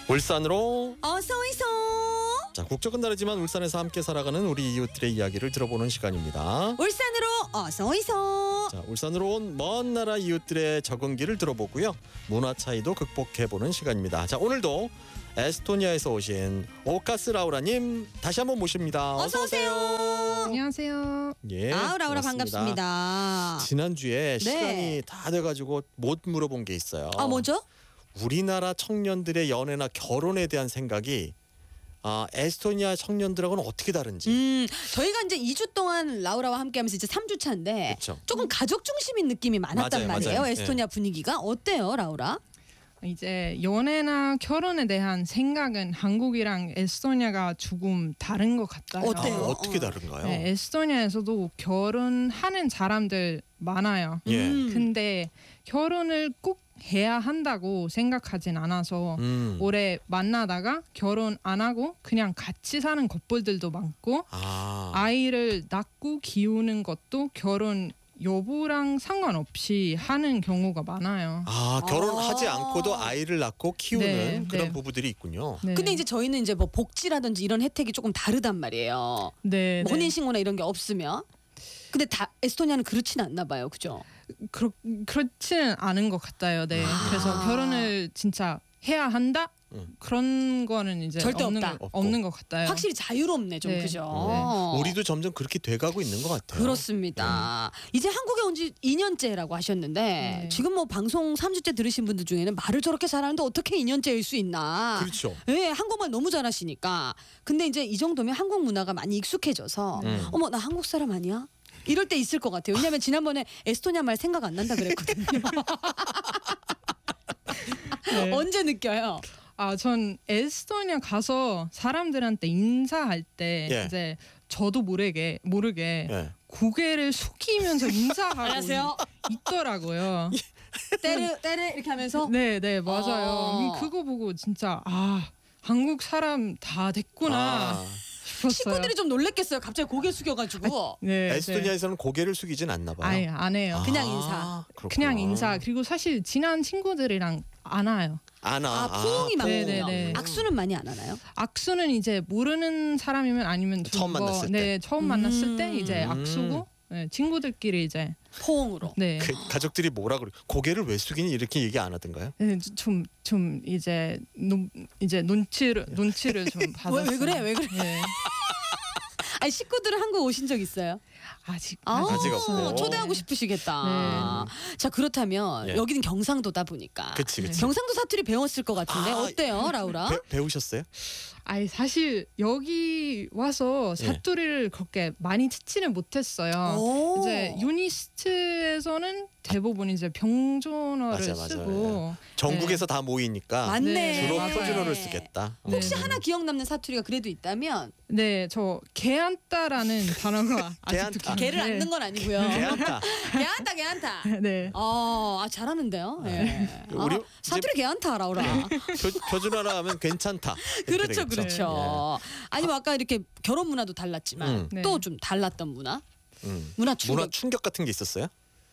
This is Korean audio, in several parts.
울산으로 어서 오이소. 자, 국적은 다르지만 울산에서 함께 살아가는 우리 이웃들의 이야기를 들어보는 시간입니다. 울산으로 어서 오이소. 자, 울산으로 온 먼 나라 이웃들의 적응기를 들어보고요. 문화 차이도 극복해보는 시간입니다. 자, 오늘도 에스토니아에서 오신 오카스 라우라님 다시 한번 모십니다. 어서 오세요. 안녕하세요. 예, 라우라 고맙습니다. 반갑습니다. 지난주에 네. 시간이 다 돼가지고 못 물어본 게 있어요. 아 뭐죠? 우리나라 청년들의 연애나 결혼에 대한 생각이 에스토니아 청년들하고는 어떻게 다른지. 저희가 이제 2주 동안 라우라와 함께하면서 이제 3주 차인데 그쵸. 조금 가족 중심인 느낌이 많았단 맞아요, 말이에요. 맞아요. 에스토니아 분위기가 어때요, 라우라? 이제 연애나 결혼에 대한 생각은 한국이랑 에스토니아가 조금 다른 것 같아요. 어때요? 어떻게 다른가요? 네, 에스토니아에서도 결혼하는 사람들 많아요. 예. 근데 결혼을 꼭 해야 한다고 생각하진 않아서 오래 만나다가 결혼 안 하고 그냥 같이 사는 커플들도 많고 아이를 낳고 키우는 것도 결혼 여부랑 상관없이 하는 경우가 많아요. 결혼하지 않고도 아이를 낳고 키우는 네, 그런 네. 부부들이 있군요. 네. 근데 이제 저희는 이제 뭐 복지라든지 이런 혜택이 조금 다르단 말이에요. 네, 뭐 네. 혼인신고나 이런 게 없으면. 근데 다 에스토니아는 그렇진 않나 봐요, 그죠? 그렇지는 않은 것 같아요. 네. 그래서 결혼을 진짜 해야 한다? 그런 거는 이제 절대 없는 없다. 없는 것 같아요. 확실히 자유롭네, 좀 네. 그죠? 우리도 점점 그렇게 돼가고 있는 것 같아요. 그렇습니다. 이제 한국에 온 지 2년째라고 하셨는데 네. 지금 뭐 방송 3주째 들으신 분들 중에는 말을 저렇게 잘하는데 어떻게 2년째일 수 있나? 그렇죠. 네, 한국말 너무 잘하시니까. 근데 이제 이 정도면 한국 문화가 많이 익숙해져서 어머 나 한국 사람 아니야? 이럴 때 있을 것 같아요. 왜냐하면 지난번에 에스토니아 말 생각 안 난다 그랬거든요. 네. 언제 느껴요? 전 에스토니아 가서 사람들한테 인사할 때 예. 이제 저도 모르게 예. 고개를 숙이면서 인사하고 안녕하세요. 있더라고요. 때르 이렇게 하면서 네, 네, 맞아요. 그거 보고 진짜 한국 사람 다 됐구나 싶었어요. 친구들이 좀 놀랬겠어요. 갑자기 고개 숙여가지고. 네, 네. 에스토니아에서는 고개를 숙이진 않나 봐요. 아예 안 해요. 그냥 인사. 그렇구나. 그냥 인사. 그리고 사실 친한 친구들이랑 안 와요. 포옹이 많군요. 네네네. 악수는 많이 안 하나요? 악수는 이제 모르는 사람이면 아니면 처음 만났을 때. 네, 처음 만났을 때 이제 악수고 네, 친구들끼리 이제 포옹으로. 네. 가족들이 뭐라 그래? 고개를 왜 숙이니 이렇게 얘기 안 하던가요? 네, 좀 이제 눈치를 좀 받았어요. 왜 그래? 왜 그래? 네. 아니 식구들은 한국 오신 적 있어요? 아직 아직 없고. 초대하고 싶으시겠다. 자 그렇다면 예. 여기는 경상도다 보니까 그치. 경상도 사투리 배웠을 것 같은데 어때요, 라우라? 배우셨어요? 아니 사실 여기 와서 예. 사투리를 그렇게 많이 듣지는 못했어요. 오. 이제 유니스트에서는 대부분 이제 병존어를 맞아. 쓰고 전국에서 다 모이니까 맞네. 주로 맞아요. 표준어를 쓰겠다. 혹시 네. 하나 기억 남는 사투리가 그래도 있다면 네, 저 개안따라는 단어가 개안따. 아직도 개를 네. 앓는 건 아니고요. 개안타. 개안타. 네. 잘하는데요. 예. 우리 사투리 개안타, 라우라. 표준어라 하면 괜찮다. 이렇게 그렇죠, 되겠죠. 그렇죠. 아니 뭐 아까 이렇게 결혼 문화도 달랐지만 네. 또 좀 달랐던 문화? 예. 문화 충격. 문화 충격 같은 게 있었어요?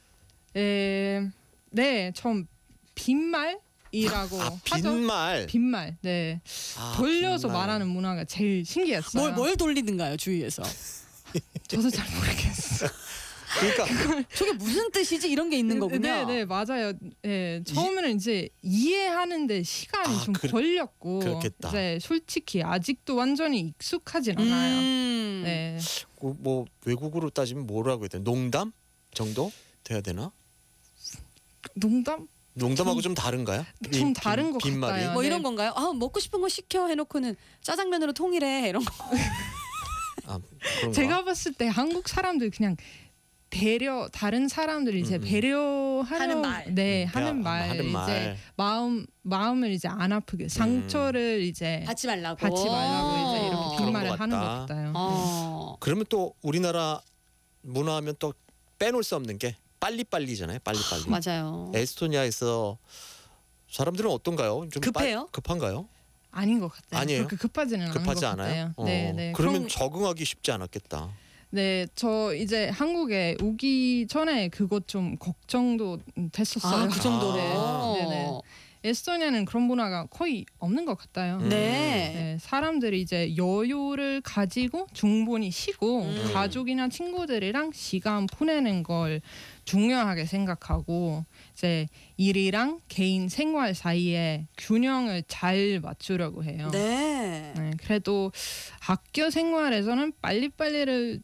네, 전 빈말이라고 하죠. 빈말. 빈말. 네. 돌려서 빈말. 말하는 문화가 제일 신기했어요. 뭘 돌리는가요, 주위에서? 저도 잘 모르겠어요. 그러니까 저게 무슨 뜻이지? 이런 게 있는 거군요. 네, 네, 맞아요. 네, 처음에는 이제 이해하는데 시간이 좀 걸렸고 그렇겠다. 이제 솔직히 아직도 완전히 익숙하진 않아요. 네. 뭐 외국어로 따지면 뭐라고 해야 되나? 농담 정도 돼야 되나? 농담? 농담하고 좀 다른가요? 좀 다른 것 빈말이? 같아요. 뭐 네. 이런 건가요? 먹고 싶은 거 시켜 해놓고는 짜장면으로 통일해 이런 거. 그런가? 제가 봤을 때 한국 사람들 그냥 다른 사람들 이제 배려하려 하는 말. 네, 하는 하는 말. 말. 이제 마음을 이제 안 아프게 상처를 이제 받지 말라고. 받지 말라고 이제 이렇게 그런 빈말을 것 하는 것 같다. 같아요. 그러면 또 우리나라 문화하면 또 빼놓을 수 없는 게 빨리빨리잖아요. 빨리빨리. 맞아요. 에스토니아에서 사람들은 어떤가요? 좀 급해요? 급한가요? 아닌 것 같아요. 아니에요? 그렇게 급하지는 않은 급하지 것 않아요? 같아요. 네, 네. 그러면 적응하기 쉽지 않았겠다. 네, 저 이제 한국에 오기 전에 그것 좀 걱정도 됐었어요. 그 정도로. 네, 네. 에스토니아는 그런 문화가 거의 없는 것 같아요. 네. 네, 사람들이 이제 여유를 가지고 충분히 쉬고 가족이나 친구들이랑 시간 보내는 걸 중요하게 생각하고 이제 일이랑 개인 생활 사이에 균형을 잘 맞추려고 해요. 네. 네, 그래도 학교 생활에서는 빨리빨리를